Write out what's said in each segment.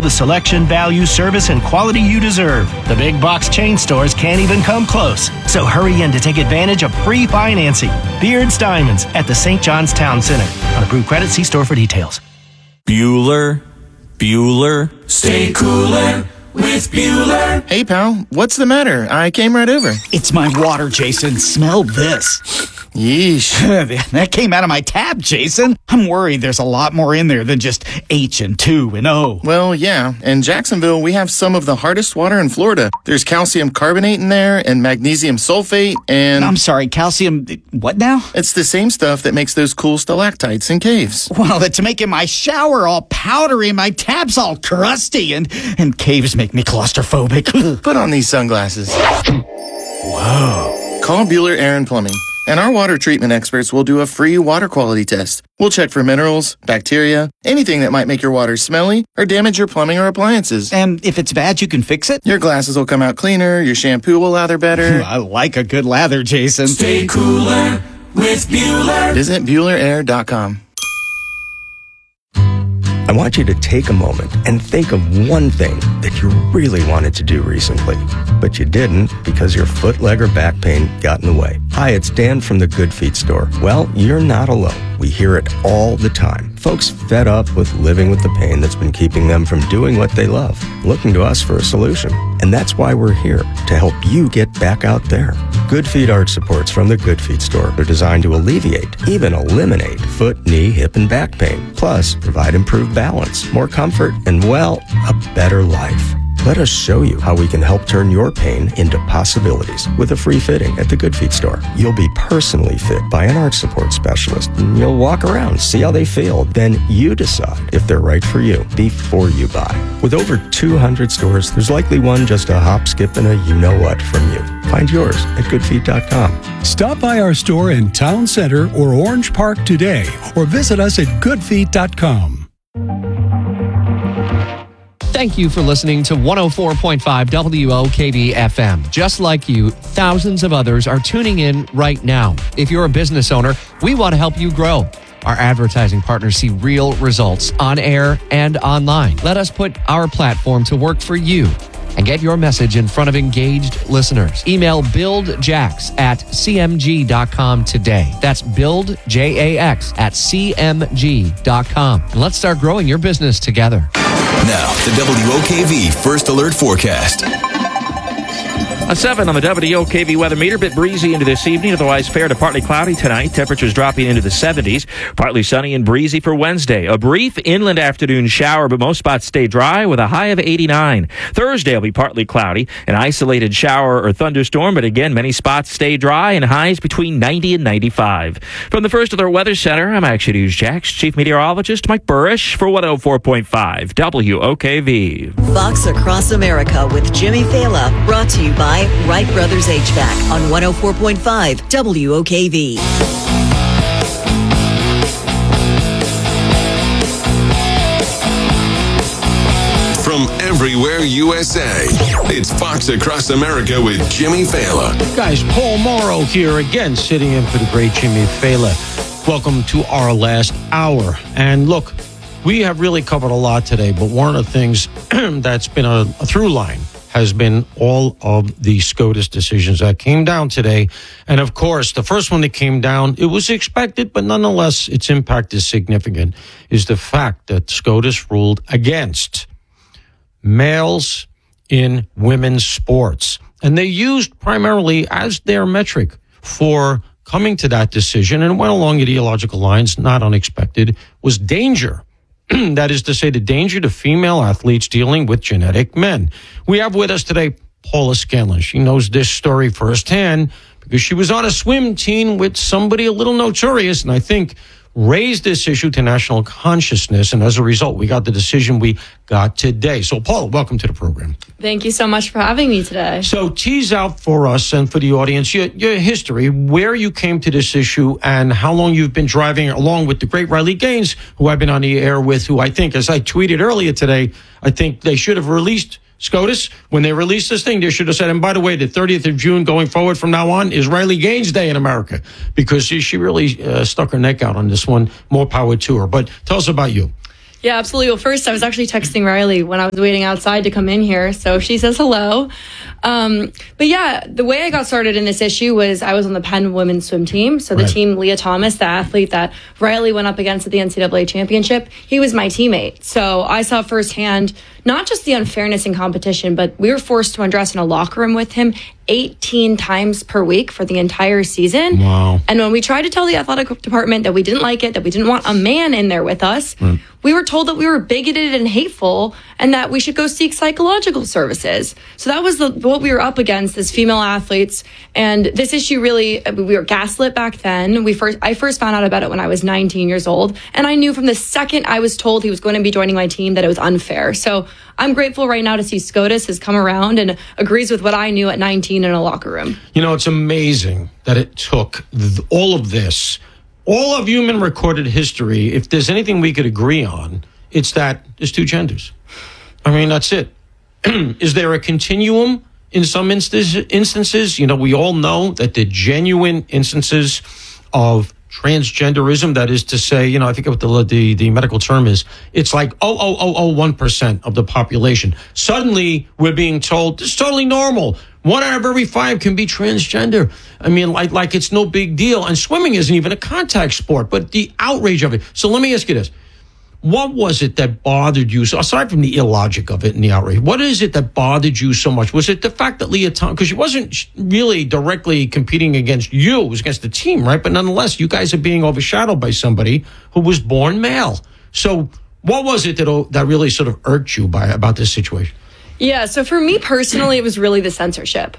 the selection, value, service, and quality you deserve. The big box chain stores can't even come close. So hurry in to take advantage of free financing. Beard's Diamonds at the St. John's Town Center. On approved credit, see store for details. Bueller, stay cooler with Bueller. Hey, pal, what's the matter? I came right over. It's my water, Jason. Smell this. Yeesh. That came out of my tap, Jason. I'm worried there's a lot more in there than just H and 2 and O. Well, yeah. In Jacksonville, we have some of the hardest water in Florida. There's calcium carbonate in there and magnesium sulfate and... I'm sorry, calcium... What now? It's the same stuff that makes those cool stalactites in caves. Well, it's making my shower all powdery, my tap's all crusty, and caves make me claustrophobic. Put on these sunglasses. Whoa. Call Bueller Air and Plumbing, and our water treatment experts will do a free water quality test. We'll check for minerals, bacteria, anything that might make your water smelly or damage your plumbing or appliances. And if it's bad, you can fix it? Your glasses will come out cleaner, your shampoo will lather better. I like a good lather, Jason. Stay cooler with Bueller. Visit BuellerAir.com. I want you to take a moment and think of one thing that you really wanted to do recently, but you didn't because your foot, leg, or back pain got in the way. Hi, it's Dan from the Good Feet store. Well, you're not alone. We hear it all the time. Folks fed up with living with the pain that's been keeping them from doing what they love, looking to us for a solution. And that's why we're here, to help you get back out there. Good Feet arch supports from the Good Feet store are designed to alleviate, even eliminate, foot, knee, hip, and back pain. Plus, provide improved balance, more comfort, and, well, a better life. Let us show you how we can help turn your pain into possibilities with a free fitting at the Good Feet store. You'll be personally fit by an arch support specialist, and you'll walk around, see how they feel. Then you decide if they're right for you before you buy. With over 200 stores, there's likely one just a hop, skip, and a you-know-what from you. Find yours at goodfeet.com. Stop by our store in Town Center or Orange Park today, or visit us at goodfeet.com. Thank you for listening to 104.5 WOKV FM. Just like you, thousands of others are tuning in right now. If you're a business owner, we want to help you grow. Our advertising partners see real results on air and online. Let us put our platform to work for you and get your message in front of engaged listeners. Email buildjax@cmg.com today. That's buildjax@cmg.com. And let's start growing your business together. Now, the WOKV First Alert Forecast. A 7 on the WOKV weather meter. Bit breezy into this evening, otherwise fair to partly cloudy tonight. Temperatures dropping into the 70s. Partly sunny and breezy for Wednesday. A brief inland afternoon shower, but most spots stay dry with a high of 89. Thursday will be partly cloudy. An isolated shower or thunderstorm, but again, many spots stay dry and highs between 90 and 95. From the First Alert Weather Center, I'm Action News Jax Chief Meteorologist Mike Burrish for 104.5 WOKV. Fox Across America with Jimmy Fela, brought to you by Wright Brothers HVAC on 104.5 WOKV. From everywhere USA, it's Fox Across America with Jimmy Fela. Guys, Paul Morrow here again, sitting in for the great Jimmy Fela. Welcome to our last hour. And look, we have really covered a lot today, but one of the things that's been a through line has been all of the SCOTUS decisions that came down today. And of course, the first one that came down, it was expected, but nonetheless, its impact is significant, is the fact that SCOTUS ruled against males in women's sports. And they used primarily as their metric for coming to that decision, and went along ideological lines, not unexpected, was danger. That is to say, the danger to female athletes dealing with genetic men. We have with us today Paula Scanlon. She knows this story firsthand because she was on a swim team with somebody a little notorious, and I think raised this issue to national consciousness. And as a result, we got the decision we got today. So, Paula, welcome to the program. Thank you so much for having me today. So tease out for us and for the audience your history, where you came to this issue, and how long you've been driving along with the great Riley Gaines, who I've been on the air with, who I think, as I tweeted earlier today, I think they should have released SCOTUS. When they released this thing, they should have said, and by the way, the 30th of June going forward from now on is Riley Gaines Day in America, because she really stuck her neck out on this one. More power to her. But tell us about you. Yeah, absolutely. Well, first, I was actually texting Riley when I was waiting outside to come in here. So she says hello. But yeah, the way I got started in this issue was I was on the Penn women's swim team. So the team, Leah Thomas, the athlete that Riley went up against at the NCAA championship, he was my teammate. So I saw firsthand not just the unfairness in competition, but we were forced to undress in a locker room with him 18 times per week for the entire season. Wow. And when we tried to tell the athletic department that we didn't like it, that we didn't want a man in there with us, we were told that we were bigoted and hateful and that we should go seek psychological services. So that was what we were up against as female athletes. And this issue really, we were gaslit back then. I first found out about it when I was 19 years old. And I knew from the second I was told he was going to be joining my team that it was unfair. So I'm grateful right now to see SCOTUS has come around and agrees with what I knew at 19 in a locker room. You know, it's amazing that it took all of this, all of human recorded history. If there's anything we could agree on, it's that there's two genders. I mean, that's it. Is there a continuum in some instances? You know, we all know that the genuine instances of transgenderism, that is to say, you know, I think what the medical term is, it's like 0.0001% of the population. Suddenly, we're being told it's totally normal. 1 out of every 5 can be transgender. I mean, like it's no big deal. And swimming isn't even a contact sport, but the outrage of it. So let me ask you this. What was it that bothered you? So aside from the illogic of it and the outrage, what is it that bothered you so much? Was it the fact that Leah Thomas, because she wasn't really directly competing against you, it was against the team, right? But nonetheless, you guys are being overshadowed by somebody who was born male. So what was it that really sort of irked you about this situation? Yeah, so for me personally, it was really the censorship.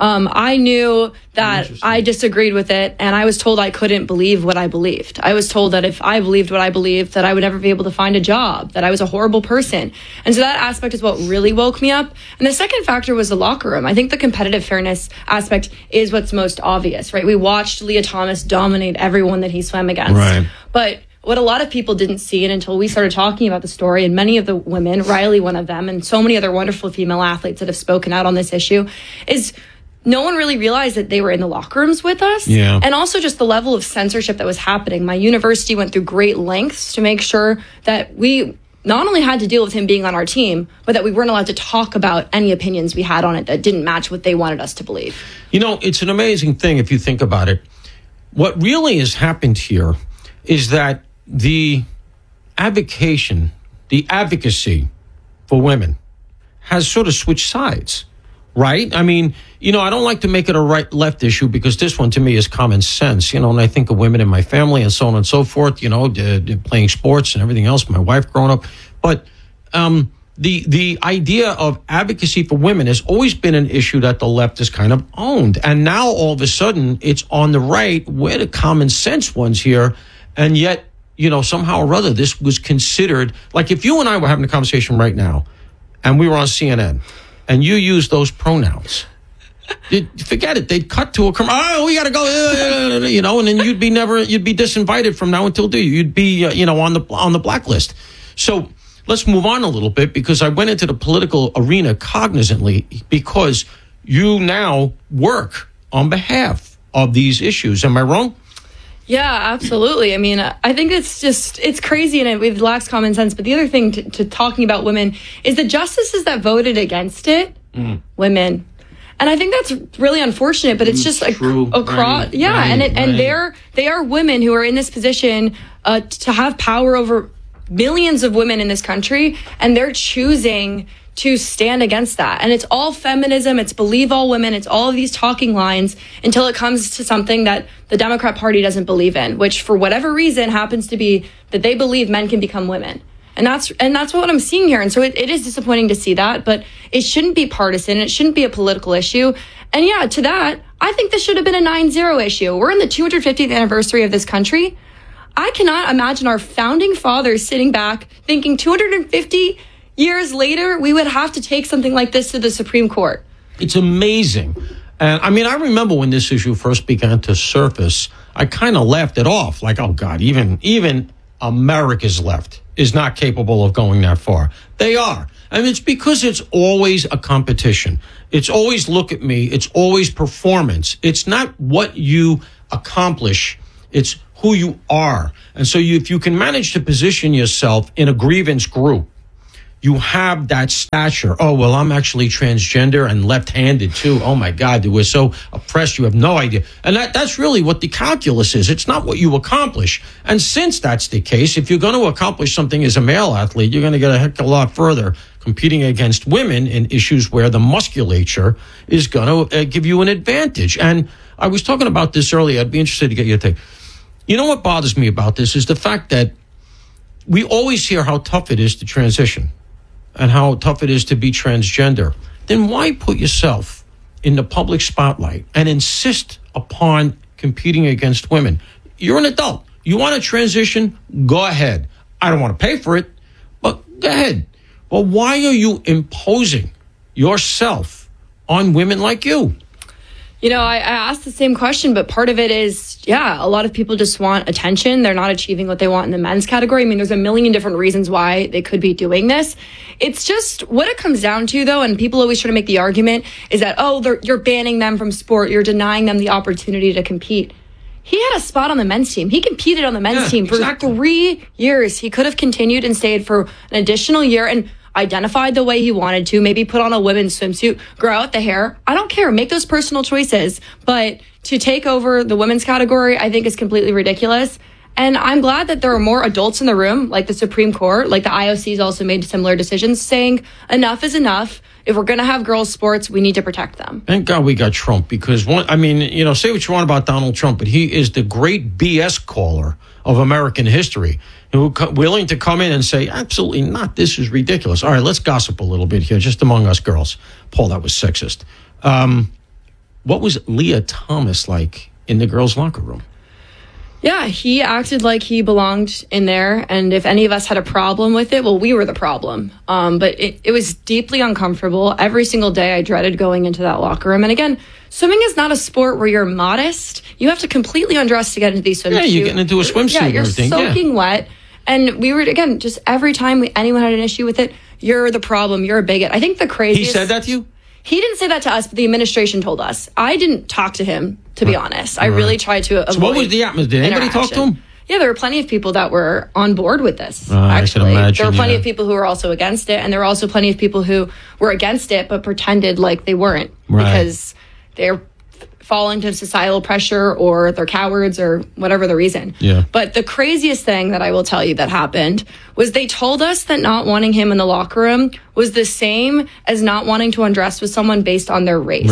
I knew that I disagreed with it, and I was told I couldn't believe what I believed. I was told that if I believed what I believed, that I would never be able to find a job, that I was a horrible person. And so that aspect is what really woke me up. And the second factor was the locker room. I think the competitive fairness aspect is what's most obvious, right? We watched Leah Thomas dominate everyone that he swam against. Right. But what a lot of people didn't see, and until we started talking about the story, and many of the women, Riley one of them, and so many other wonderful female athletes that have spoken out on this issue, is no one really realized that they were in the locker rooms with us. Yeah. And also just the level of censorship that was happening. My university went through great lengths to make sure that we not only had to deal with him being on our team, but that we weren't allowed to talk about any opinions we had on it that didn't match what they wanted us to believe. You know, it's an amazing thing if you think about it. What really has happened here is that the advocacy for women has sort of switched sides. Right? I mean, you know, I don't like to make it a right-left issue because this one to me is common sense, you know, and I think of women in my family and so on and so forth, you know, playing sports and everything else, my wife growing up. But the idea of advocacy for women has always been an issue that the left has kind of owned. And now all of a sudden it's on the right. We're the common sense ones here. And yet, you know, somehow or other, this was considered, like if you and I were having a conversation right now and we were on CNN, and you use those pronouns, forget it. They'd cut to a commercial. Oh, we got to go, you know, and then you'd be disinvited from now until you'd be, you know, on the blacklist. So let's move on a little bit because I went into the political arena cognizantly because you now work on behalf of these issues. Am I wrong? Yeah, absolutely. I mean, I think it's crazy and it lacks common sense. But the other thing to talking about women is the justices that voted against it, women. And I think that's really unfortunate, but it's just true. across. Right, yeah. right, And they are women who are in this position to have power over millions of women in this country. And they're choosing to stand against that. And it's all feminism. It's believe all women. It's all of these talking lines until it comes to something that the Democrat Party doesn't believe in, which for whatever reason happens to be that they believe men can become women. And that's what I'm seeing here. And so it is disappointing to see that, but it shouldn't be partisan. It shouldn't be a political issue. And yeah, to that, I think this should have been a 9-0 issue. We're in the 250th anniversary of this country. I cannot imagine our founding fathers sitting back thinking 250 years later, we would have to take something like this to the Supreme Court. It's amazing. And I mean, I remember when this issue first began to surface, I kind of laughed it off. Like, oh, God, even America's left is not capable of going that far. They are. And it's because it's always a competition. It's always look at me. It's always performance. It's not what you accomplish. It's who you are. And so if you can manage to position yourself in a grievance group, you have that stature. Oh, well, I'm actually transgender and left-handed too. Oh my God, we're so oppressed. You have no idea. And that's really what the calculus is. It's not what you accomplish. And since that's the case, if you're going to accomplish something as a male athlete, you're going to get a heck of a lot further competing against women in issues where the musculature is going to give you an advantage. And I was talking about this earlier. I'd be interested to get your take. You know what bothers me about this is the fact that we always hear how tough it is to transition and how tough it is to be transgender. Then why put yourself in the public spotlight and insist upon competing against women? You're an adult. You want to transition? Go ahead. I don't want to pay for it, but go ahead. But why are you imposing yourself on women like you? You know, I asked the same question, but part of it is, a lot of people just want attention. They're not achieving what they want in the men's category. I mean, there's a million different reasons why they could be doing this. It's just what it comes down to, though, and people always try to make the argument, is that, you're banning them from sport. You're denying them the opportunity to compete. He had a spot on the men's team. He competed on the men's team for 3 years. He could have continued and stayed for an additional year and identified the way he wanted to, maybe put on a women's swimsuit, grow out the hair. I don't care. Make those personal choices. But to take over the women's category, I think is completely ridiculous. And I'm glad that there are more adults in the room, like the Supreme Court, like the IOC's also made similar decisions saying enough is enough. If we're going to have girls' sports, we need to protect them. Thank God we got Trump because, say what you want about Donald Trump, but he is the great BS caller of American history, willing to come in and say, absolutely not, this is ridiculous. All right, let's gossip a little bit here, just among us girls. Paul, that was sexist. What was Leah Thomas like in the girls' locker room? Yeah, he acted like he belonged in there. And if any of us had a problem with it, well, we were the problem. But it was deeply uncomfortable. Every single day I dreaded going into that locker room. And again, swimming is not a sport where you're modest. You have to completely undress to get into these swimsuits. Yeah, you're getting into a swimsuit and everything. You're soaking wet. And we were, again, just every time anyone had an issue with it, you're the problem, you're a bigot. I think the craziest... He said that to you? He didn't say that to us, but the administration told us. I didn't talk to him, to be honest. I really tried to avoid. So what was the atmosphere? Did anybody talk to him? Yeah, there were plenty of people that were on board with this, actually. I can imagine, there were plenty of people who were also against it, and there were also plenty of people who were against it but pretended like they weren't because they're falling to societal pressure or they're cowards or whatever the reason. Yeah. But the craziest thing that I will tell you that happened was they told us that not wanting him in the locker room was the same as not wanting to undress with someone based on their race.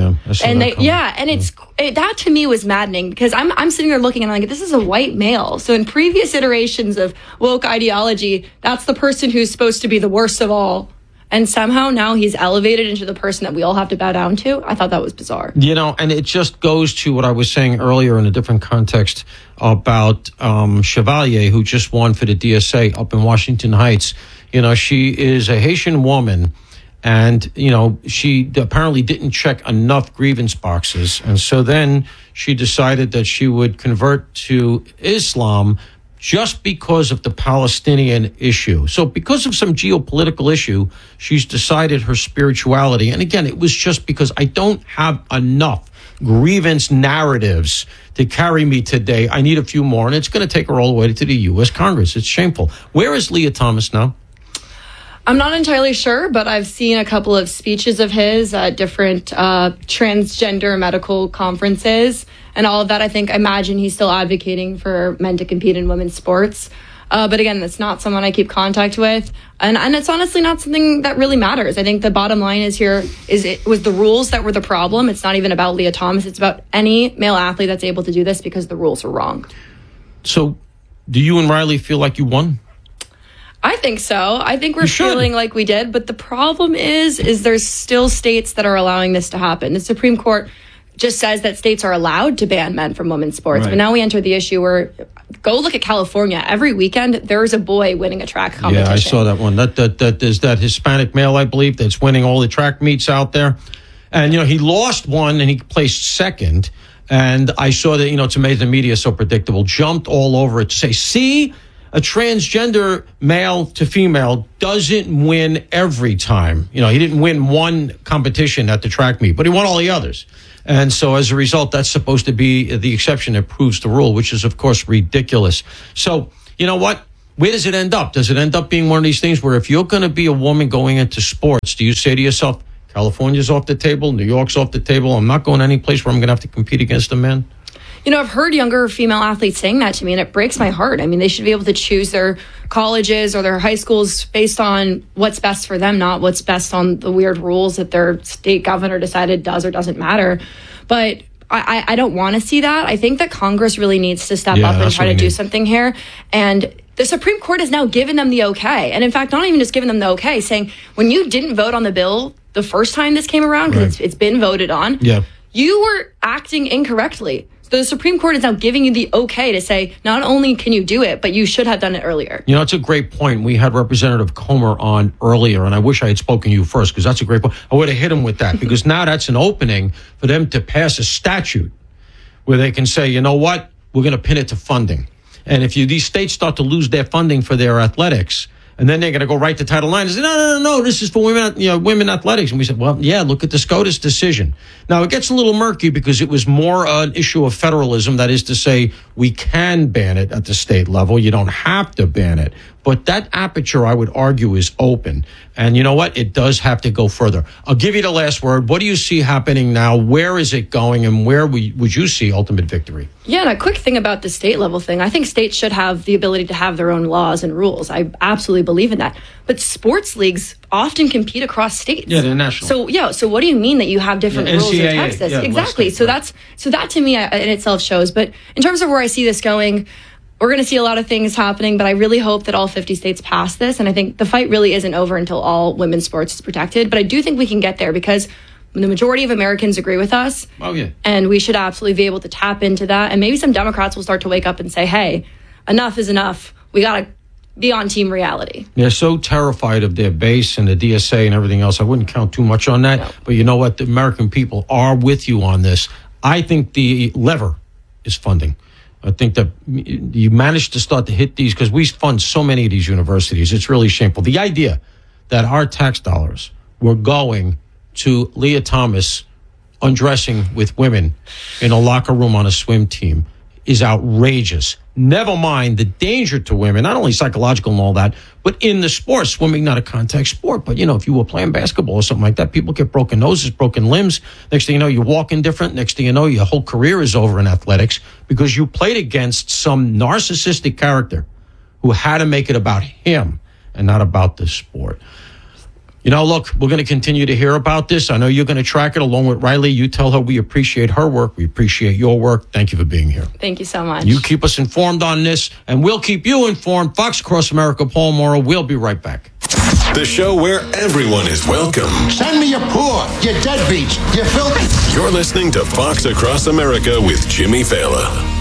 That to me was maddening because I'm sitting there looking and I'm like, this is a white male. So in previous iterations of woke ideology, that's the person who's supposed to be the worst of all. And somehow now he's elevated into the person that we all have to bow down to. I thought that was bizarre. And it just goes to what I was saying earlier in a different context about Chevalier, who just won for the DSA up in Washington Heights. She is a Haitian woman, and, she apparently didn't check enough grievance boxes. And so then she decided that she would convert to Islam just because of the Palestinian issue. So because of some geopolitical issue, she's decided her spirituality. And again, it was just because I don't have enough grievance narratives to carry me today. I need a few more, and it's going to take her all the way to the U.S. Congress. It's shameful. Where is Leah Thomas now? I'm not entirely sure, but I've seen a couple of speeches of his at different transgender medical conferences and all of that. I imagine he's still advocating for men to compete in women's sports. But again, that's not someone I keep contact with. And it's honestly not something that really matters. I think the bottom line it was the rules that were the problem. It's not even about Leah Thomas. It's about any male athlete that's able to do this because the rules are wrong. So do you and Riley feel like you won? I think so. I think we're feeling like we did. But the problem is there's still states that are allowing this to happen. The Supreme Court just says that states are allowed to ban men from women's sports. Right. But now we enter the issue where, go look at California. Every weekend, there's a boy winning a track competition. Yeah, I saw that one. That is that Hispanic male, I believe, that's winning all the track meets out there. And, he lost one and he placed second. And I saw that, it's amazing the media is so predictable. Jumped all over it to say, see, A transgender male to female doesn't win every time. You know, he didn't win one competition at the track meet, but he won all the others. And so as a result, that's supposed to be the exception that proves the rule, which is, of course, ridiculous. So, you know what? Where does it end up? Does it end up being one of these things where if you're going to be a woman going into sports, do you say to yourself, California's off the table, New York's off the table, I'm not going any place where I'm going to have to compete against a man? You know, I've heard younger female athletes saying that to me, and it breaks my heart. I mean, they should be able to choose their colleges or their high schools based on what's best for them, not what's best on the weird rules that their state governor decided does or doesn't matter. But I don't want to see that. I think that Congress really needs to step up and try to do something here. And the Supreme Court has now given them the okay. And in fact, not even just giving them the okay, saying when you didn't vote on the bill the first time this came around, because it's been voted on, you were acting incorrectly. So the Supreme Court is now giving you the okay to say, not only can you do it, but you should have done it earlier. You know, it's a great point. We had Representative Comer on earlier, and I wish I had spoken to you first, because that's a great point. I would have hit him with that, because now that's an opening for them to pass a statute where they can say, you know what, we're going to pin it to funding. And if these states start to lose their funding for their athletics, and then they're going to go right to Title IX and say, no, this is for women, women athletics. And we said, well, yeah, look at the SCOTUS decision. Now, it gets a little murky because it was more an issue of federalism. That is to say, we can ban it at the state level. You don't have to ban it. But that aperture, I would argue, is open. And you know what? It does have to go further. I'll give you the last word. What do you see happening now? Where is it going? And where would you see ultimate victory? Yeah, and a quick thing about the state level thing. I think states should have the ability to have their own laws and rules. I absolutely believe in that. But sports leagues often compete across states. Yeah, they're national. So what do you mean that you have different rules in NCAA, Texas? yeah, exactly. So that to me in itself shows. But in terms of where I see this going, we're going to see a lot of things happening, but I really hope that all 50 states pass this. And I think the fight really isn't over until all women's sports is protected. But I do think we can get there because the majority of Americans agree with us. Oh, yeah. And we should absolutely be able to tap into that. And maybe some Democrats will start to wake up and say, hey, enough is enough. We got to be on team reality. They're so terrified of their base and the DSA and everything else. I wouldn't count too much on that. No. But you know what? The American people are with you on this. I think the lever is funding. I think that you managed to start to hit these because we fund so many of these universities. It's really shameful. The idea that our tax dollars were going to Leah Thomas undressing with women in a locker room on a swim team is outrageous. Never mind the danger to women, not only psychological and all that, but in the sport. Swimming, not a contact sport, but, if you were playing basketball or something like that, people get broken noses, broken limbs. Next thing you know, you're walking different. Next thing you know, your whole career is over in athletics because you played against some narcissistic character who had to make it about him and not about the sport. Look, we're going to continue to hear about this. I know you're going to track it along with Riley. You tell her we appreciate her work. We appreciate your work. Thank you for being here. Thank you so much. You keep us informed on this, and we'll keep you informed. Fox Across America, Paul Morrow. We'll be right back. The show where everyone is welcome. Send me your poor, your deadbeats, your filthy. You're listening to Fox Across America with Jimmy Fallon.